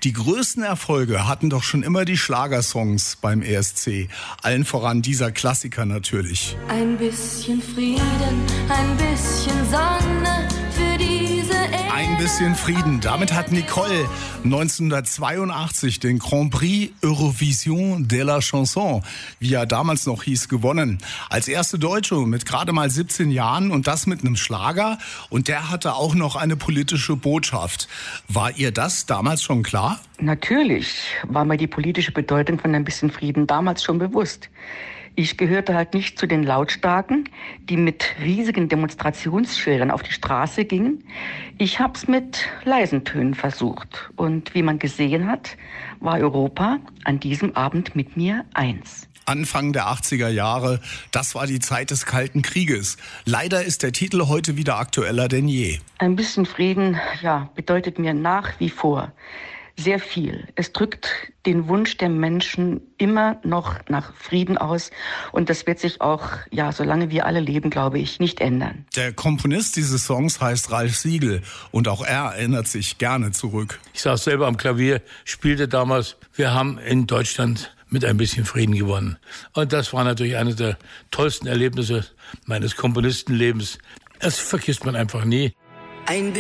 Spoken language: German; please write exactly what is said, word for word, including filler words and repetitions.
Die größten Erfolge hatten doch schon immer die Schlagersongs beim E S C. Allen voran dieser Klassiker natürlich. Ein bisschen Frieden, ein bisschen Sonne für diese Erde. Ein bisschen Frieden. Damit hat Nicole neunzehnhundertzweiundachtzig den Grand Prix Eurovision de la Chanson, wie er damals noch hieß, gewonnen. Als erste Deutsche mit gerade mal siebzehn Jahren und das mit einem Schlager. Und der hatte auch noch eine politische Botschaft. War ihr das damals schon klar? Natürlich war mir die politische Bedeutung von ein bisschen Frieden damals schon bewusst. Ich gehörte halt nicht zu den Lautstarken, die mit riesigen Demonstrationsschildern auf die Straße gingen. Ich habe es mit leisen Tönen versucht. Und wie man gesehen hat, war Europa an diesem Abend mit mir eins. Anfang der achtziger Jahre, das war die Zeit des Kalten Krieges. Leider ist der Titel heute wieder aktueller denn je. Ein bisschen Frieden, ja, bedeutet mir nach wie vor sehr viel. Es drückt den Wunsch der Menschen immer noch nach Frieden aus. Und das wird sich auch, ja, solange wir alle leben, glaube ich, nicht ändern. Der Komponist dieses Songs heißt Ralf Siegel. Und auch er erinnert sich gerne zurück. Ich saß selber am Klavier, spielte damals. Wir haben in Deutschland mit ein bisschen Frieden gewonnen. Und das war natürlich eines der tollsten Erlebnisse meines Komponistenlebens. Das vergisst man einfach nie. Ein